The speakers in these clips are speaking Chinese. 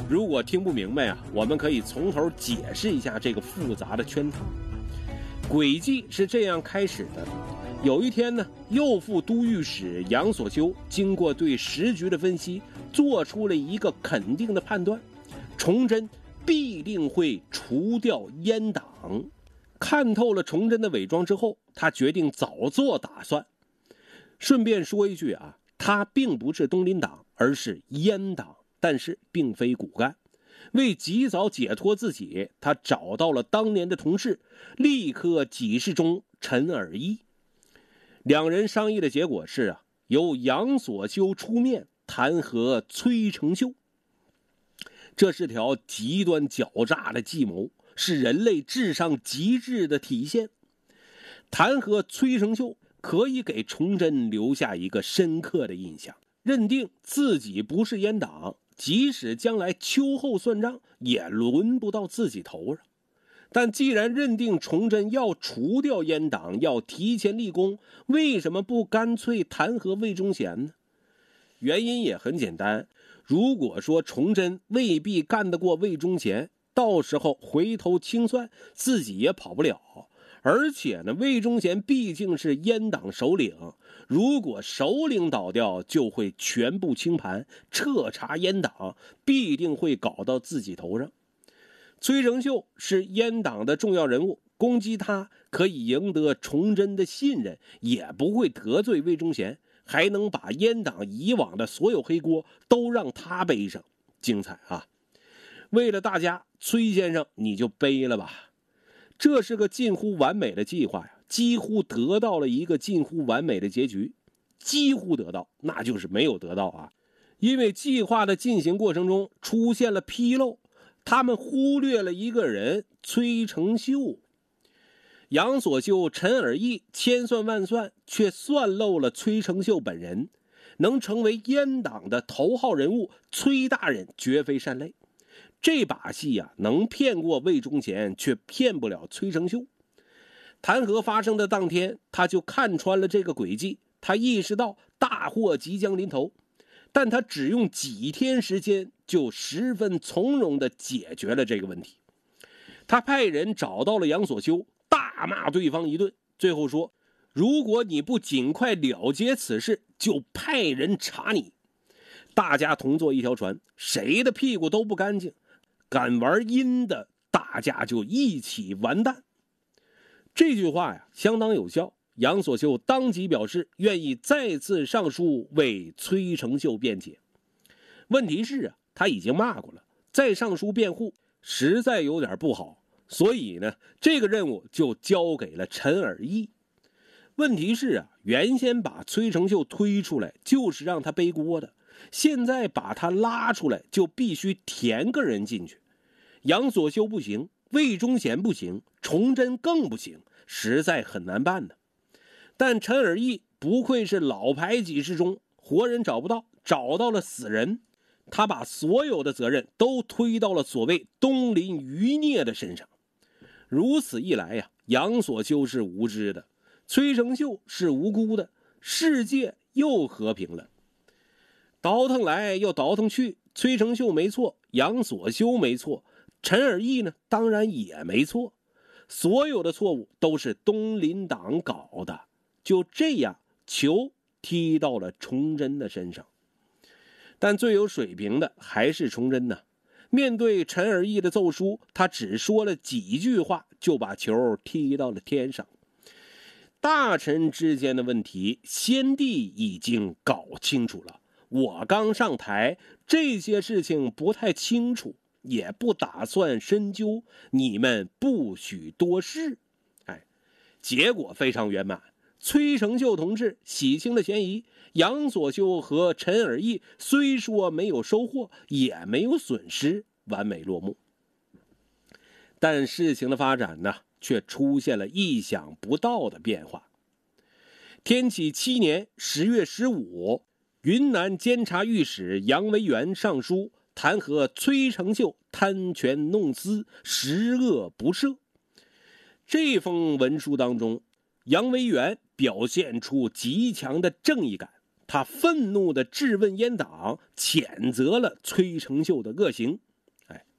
如果听不明白啊，我们可以从头解释一下这个复杂的圈套。诡计是这样开始的：有一天呢，右副都御史杨所修经过对时局的分析，做出了一个肯定的判断：崇祯必定会除掉阉党。看透了崇祯的伪装之后，他决定早做打算。顺便说一句啊，他并不是东林党，而是阉党，但是并非骨干。为及早解脱自己，他找到了当年的同事，立刻给事中陈尔义。两人商议的结果是啊，由杨所修出面弹劾崔成秀。这是条极端狡诈的计谋，是人类智商极致的体现。弹劾崔成秀可以给崇祯留下一个深刻的印象，认定自己不是阉党，即使将来秋后算账，也轮不到自己头上。但既然认定崇祯要除掉阉党，要提前立功，为什么不干脆弹劾魏忠贤呢？原因也很简单，如果说崇祯未必干得过魏忠贤，到时候回头清算，自己也跑不了。而且呢，魏忠贤毕竟是阉党首领，如果首领倒掉，就会全部清盘，彻查阉党，必定会搞到自己头上。崔成秀是阉党的重要人物，攻击他可以赢得崇祯的信任，也不会得罪魏忠贤，还能把阉党以往的所有黑锅都让他背上，精彩啊！为了大家，崔先生你就背了吧。这是个近乎完美的计划呀，几乎得到了一个近乎完美的结局。几乎得到，那就是没有得到啊！因为计划的进行过程中出现了纰漏，他们忽略了一个人，崔成秀。杨所修、陈尔义千算万算，却算漏了崔成秀本人。能成为阉党的头号人物，崔大人绝非善类。这把戏啊，能骗过魏忠贤，却骗不了崔成秀。弹劾发生的当天，他就看穿了这个诡计，他意识到大祸即将临头，但他只用几天时间，就十分从容地解决了这个问题。他派人找到了杨所修，大骂对方一顿，最后说：如果你不尽快了结此事，就派人查你。大家同坐一条船，谁的屁股都不干净，敢玩阴的，大家就一起完蛋。这句话呀，相当有效。杨所修当即表示愿意再次上书为崔成秀辩解。问题是啊，他已经骂过了，再上书辩护实在有点不好，所以呢，这个任务就交给了陈尔义。问题是啊，原先把崔成秀推出来就是让他背锅的，现在把他拉出来就必须填个人进去。杨所修不行，魏忠贤不行，崇祯更不行，实在很难办的。但陈尔义不愧是老牌给事中，活人找不到，找到了死人。他把所有的责任都推到了所谓东林余孽的身上。如此一来呀，杨所修是无知的，崔成秀是无辜的，世界又和平了。倒腾来又倒腾去，崔成秀没错，杨所修没错，陈尔义呢，当然也没错。所有的错误都是东林党搞的。就这样，球踢到了崇祯的身上。但最有水平的还是崇祯呢。面对陈尔义的奏书，他只说了几句话，就把球踢到了天上。大臣之间的问题，先帝已经搞清楚了。我刚上台，这些事情不太清楚，也不打算深究，你们不许多事。结果非常圆满。崔成秀同志洗清了嫌疑，杨所修和陈尔义虽说没有收获，也没有损失，完美落幕。但事情的发展呢，却出现了意想不到的变化。天启7年10月15，云南监察御史杨维元上书弹劾崔成秀贪权弄私，十恶不赦。这封文书当中，杨维元表现出极强的正义感，他愤怒地质问阉党，谴责了崔成秀的恶行。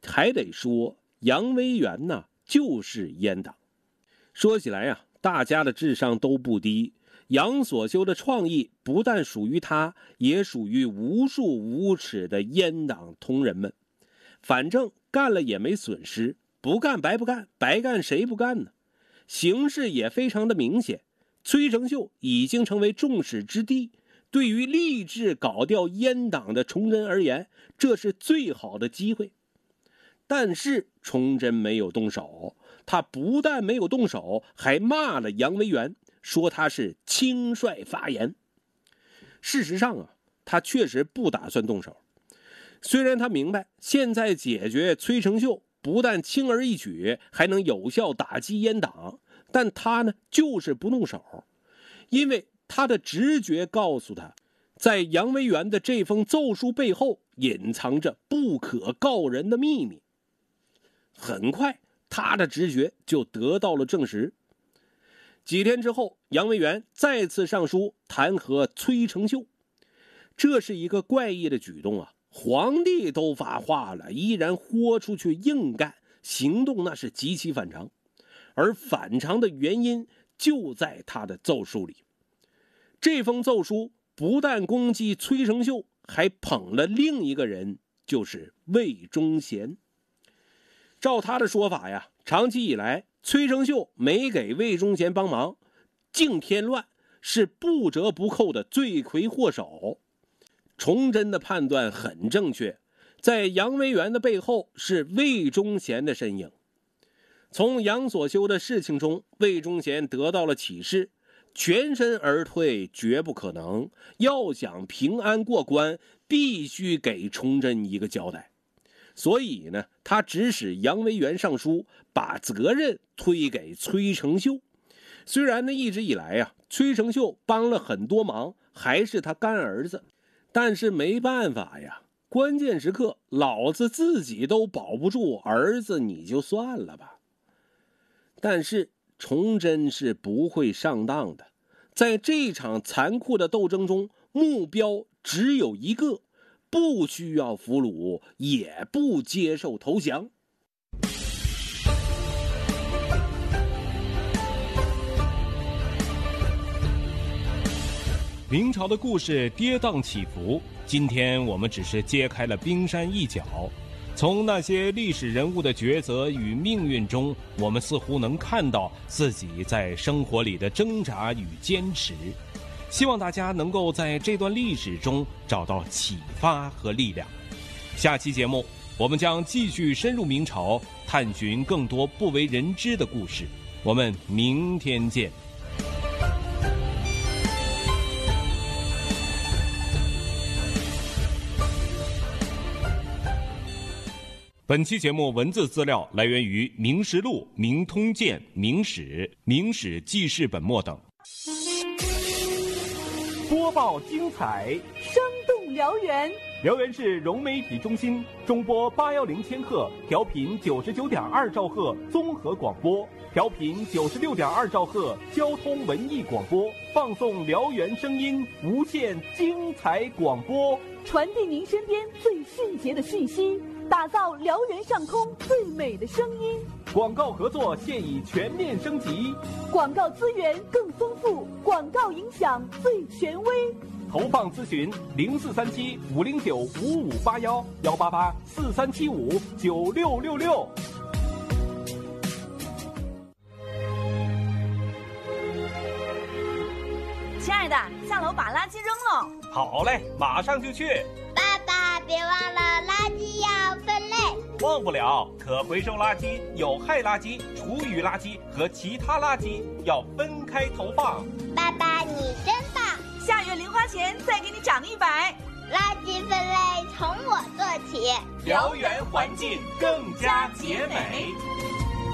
还得说杨维元呢就是阉党。说起来呀，大家的智商都不低。杨所修的创意不但属于他，也属于无数无耻的阉党同仁们。反正干了也没损失，不干白不干，白干谁不干呢？形势也非常的明显，崔成秀已经成为众矢之的。对于立志搞掉阉党的崇祯而言，这是最好的机会。但是崇祯没有动手，他不但没有动手，还骂了杨维元，说他是轻率发言。事实上啊，他确实不打算动手。虽然他明白现在解决崔成秀不但轻而易举，还能有效打击阉党，但他呢就是不动手，因为他的直觉告诉他，在杨维元的这封奏书背后隐藏着不可告人的秘密。很快他的直觉就得到了证实。几天之后，杨维元再次上书弹劾崔成秀。这是一个怪异的举动啊，皇帝都发话了，依然豁出去硬干，行动那是极其反常。而反常的原因就在他的奏书里。这封奏书不但攻击崔成秀，还捧了另一个人，就是魏忠贤。照他的说法呀，长期以来崔成秀没给魏忠贤帮忙，净添乱，是不折不扣的罪魁祸首。崇祯的判断很正确，在杨维元的背后是魏忠贤的身影。从杨所修的事情中，魏忠贤得到了启示，全身而退绝不可能，要想平安过关，必须给崇祯一个交代。所以呢，他指使杨维元上书，把责任推给崔成秀。虽然呢一直以来啊，崔成秀帮了很多忙，还是他干儿子，但是没办法呀，关键时刻老子自己都保不住，儿子你就算了吧。但是崇祯是不会上当的，在这场残酷的斗争中，目标只有一个，不需要俘虏，也不接受投降。 明朝的故事跌宕起伏，今天我们只是揭开了冰山一角。从那些历史人物的抉择与命运中，我们似乎能看到自己在生活里的挣扎与坚持。希望大家能够在这段历史中找到启发和力量。下期节目，我们将继续深入明朝，探寻更多不为人知的故事。我们明天见。本期节目文字资料来源于《明实录》《明通鉴》《明史》《明史记事本末等。 播报精彩， 生动辽源。 辽源市融媒体中心中波810千赫，调频99.2兆赫综合广播，调频96.2兆赫交通文艺广播，放送辽源声音，无限精彩广播， 传递您身边最迅捷的讯息，打造辽源上空最美的声音。 广告合作现已全面升级， 广告资源更丰富，广告影响最权威。 投放咨询0437-509-5581，188-4375-9666。 亲爱的，下楼把垃圾扔了。 好嘞，马上就去。 爸爸，别忘了垃圾要分类。 忘不了，可回收垃圾、有害垃圾、厨余垃圾和其他垃圾要分开投放。 爸爸，你真棒！ 下月零花钱再给你涨100。 垃圾分类从我做起， 辽源环境更加洁美。